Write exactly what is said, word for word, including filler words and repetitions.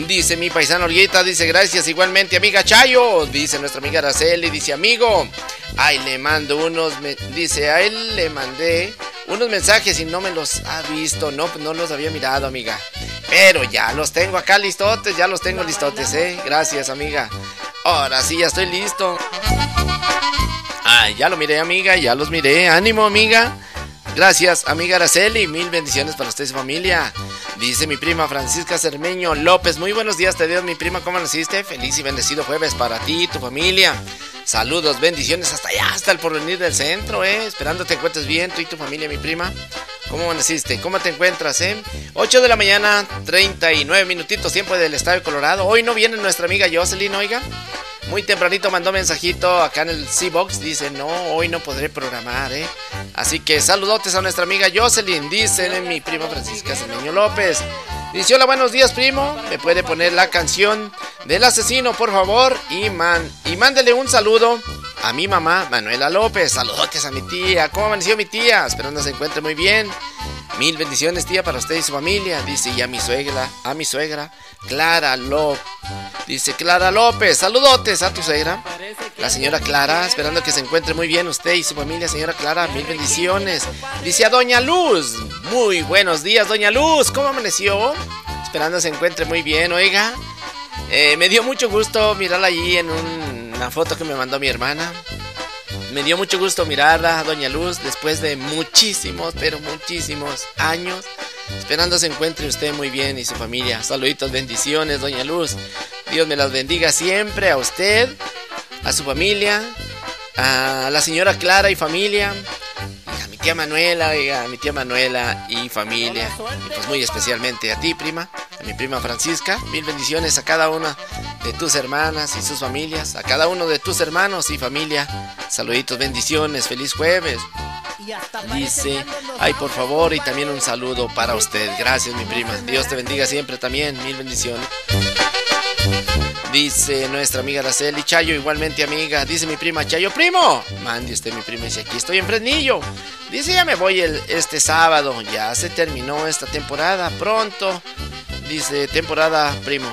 Dice mi paisano Olguita, dice gracias igualmente amiga Chayo. Dice nuestra amiga Araceli, dice amigo, ay le mando unos, me, dice a él le mandé unos mensajes y no me los ha visto, no, no los había mirado amiga. Pero ya los tengo acá listotes, ya los tengo listotes, eh. Gracias amiga. Ahora sí ya estoy listo. Ay, ya lo miré amiga, ya los miré, ánimo amiga. Gracias, amiga Araceli, mil bendiciones para usted y su familia. Dice mi prima Francisca Cermeño López, muy buenos días te Dios, mi prima, ¿cómo naciste? Feliz y bendecido jueves para ti y tu familia. Saludos, bendiciones hasta allá, hasta el porvenir del centro, eh. Esperando te encuentres bien, tú y tu familia, mi prima. ¿Cómo naciste? ¿Cómo te encuentras, eh? ocho de la mañana, treinta y nueve minutitos, tiempo del estado de Colorado. Hoy no viene nuestra amiga Jocelyn, oiga. Muy tempranito mandó mensajito acá en el C-Box. Dice, no, hoy no podré programar, ¿eh? Así que saludotes a nuestra amiga Jocelyn. Dice mi prima Francisca Cermeño López. Dice, hola, buenos días, primo. ¿Me puede poner la canción del asesino, por favor? Y, man, y mándele un saludo a mi mamá, Manuela López. Saludotes a mi tía. ¿Cómo amaneció mi tía? Esperando se encuentre muy bien. Mil bendiciones, tía, para usted y su familia. Dice, y a mi suegra, a mi suegra, Clara López. Dice Clara López, saludotes a tu suegra, la señora Clara, esperando que se encuentre muy bien usted y su familia, señora Clara, mil bendiciones. Dice a doña Luz, muy buenos días, doña Luz, ¿cómo amaneció? Esperando se encuentre muy bien, oiga. Eh, me dio mucho gusto mirarla allí en un, una foto que me mandó mi hermana. Me dio mucho gusto mirarla, doña Luz, después de muchísimos, pero muchísimos años. Esperando se encuentre usted muy bien y su familia. Saluditos, bendiciones, doña Luz. Dios me las bendiga siempre a usted, a su familia, a la señora Clara y familia, y a mi tía Manuela, oiga, a mi tía Manuela y familia. Y pues muy especialmente a ti, prima, a mi prima Francisca. Mil bendiciones a cada una de tus hermanas y sus familias, a cada uno de tus hermanos y familia. Saluditos, bendiciones, feliz jueves. Dice, ay por favor, y también un saludo para usted. Gracias mi prima, Dios te bendiga siempre también, mil bendiciones. Dice nuestra amiga Araceli, Chayo, igualmente amiga. Dice mi prima, Chayo, primo, mande usted mi prima, dice aquí estoy en Fresnillo. Dice, ya me voy el, este sábado, ya se terminó esta temporada, pronto. Dice, temporada, primo,